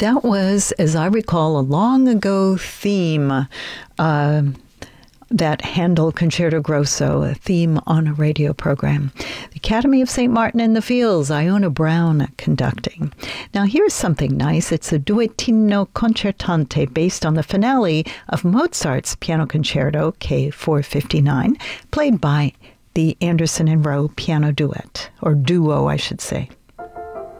That was, as I recall, a long ago theme, that Handel Concerto Grosso, a theme on a radio program. The Academy of St. Martin in the Fields, Iona Brown conducting. Now here's something nice. It's a duettino concertante based on the finale of Mozart's Piano Concerto K459, played by the Anderson and Rowe piano duet, or duo, I should say.